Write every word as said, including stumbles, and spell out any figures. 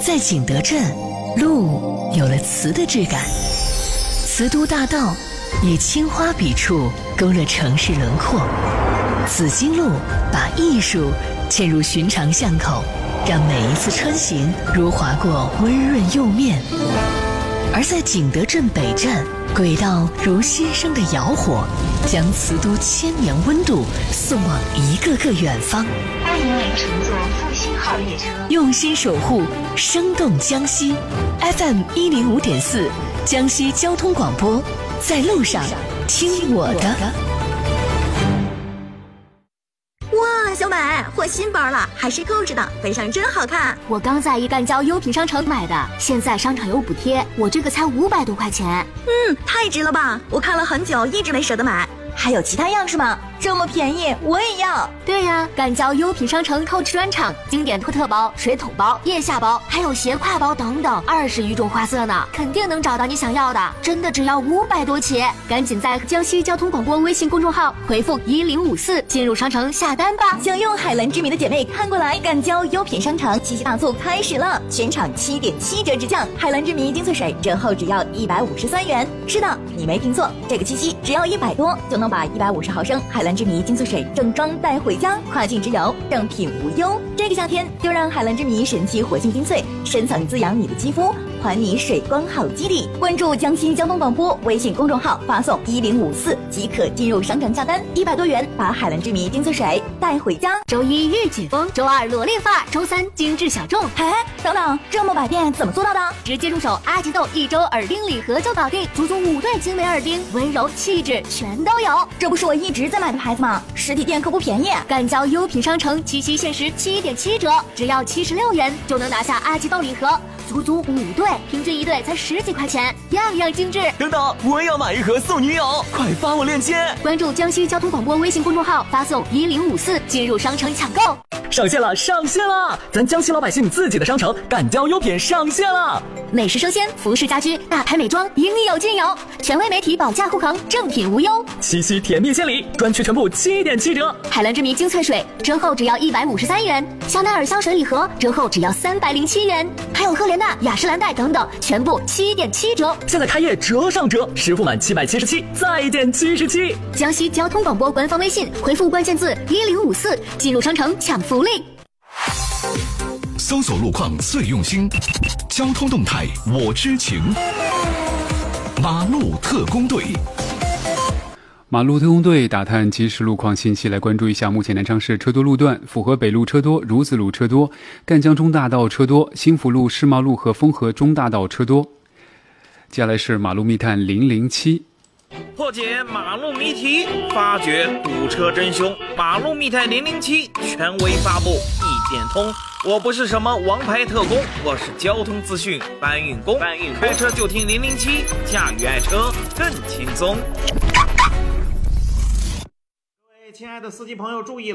在景德镇，路有了瓷的质感。瓷都大道以青花笔触勾勒城市轮廓，紫荆路把艺术嵌入寻常巷口，让每一次穿行如划过温润釉面。而在景德镇北站，轨道如新生的窑火，将瓷都千年温度送往一个个远方。 欢迎您乘坐复兴号列车， 用心守护，生动江西。F M 一零五点四，江西交通广播，在路上听我的。 哇，小美，换新包了，还是扣子的，背上真好看。 我刚在一干胶优品商城买的，现在商场有补贴，我这个才五百多块钱。 嗯，太值了吧！我看了很久，一直没舍得买。还有其他样式吗？这么便宜，我也要。 对呀，干胶优品商城扣子专场，经典托特包、水桶包、腋下包，还有斜挎包等等，二十余种花色呢，肯定能找到你想要的。真的只要五百多起，赶紧在江西交通广播微信公众号回复一零五四进入商城下单吧。 想用海蓝之谜的姐妹看过来，干胶优品商城七夕大促开始了，全场七点七折直降，海蓝之谜精粹水折后只要一百五十三元。是的，你没听错，这个七夕只要一百多就能把一百五十毫升海蓝之谜精粹水正装带回家，跨境直邮，正品无忧。这个夏天就让海蓝之谜神奇活性精粹深层滋养你的肌肤，还你水光好肌理。关注江西交通广播微信公众号，发送一零五四即可进入商城下单，一百多元把海蓝之谜精粹水带回家。 周一日解封，周二裸练发，周三精致小众。 哎，等等，这么百变怎么做到的？ 直接入手阿吉豆一周耳钉礼盒就搞定，足足五对精美耳钉，温柔气质全都有。 这不是我一直在买的牌子吗？实体店可不便宜。 干胶优品商城七夕限时七点七折，只要七十六元就能拿下阿吉豆礼盒，足足五对，平均一对才十几块钱，样样精致。 等等，我也要买一盒送女友，快发我链接！ 关注江西交通广播微信公众号，发送一零五四进入商城抢购。 上线了，上线了！咱江西老百姓自己的商城干胶优品上线了， 美食生鲜、服饰家居、大牌美妆，应有尽有，权威媒体保驾护航，正品无忧。 七夕甜蜜献礼，专区全部七点七折。 海蓝之谜精粹水折后只要一百五十三元，香奈儿香水礼盒折后只要三百零七元，还有赫莲娜、雅诗兰黛等等，全部七点七折。 现在开业折上折，实付满七百七十七再减七十七。 江西交通广播官方微信回复关键字一零五四进入商城抢福利。 搜索路况最用心，交通动态我知情。马路特工队， 马路特工队打探即时路况信息，来关注一下目前南昌市车多路段：府河北路车多，孺子路车多，赣江中大道车多，新福路、世贸路和丰河中大道车多。接下来是马路密探零零七。 破解马路谜题，发掘堵车真凶。马路密探零零七权威发布，一点通。我不是什么王牌特工，我是交通资讯搬运工。搬运开车就听零零七，驾驭爱车更轻松。 各位亲爱的司机朋友注意了。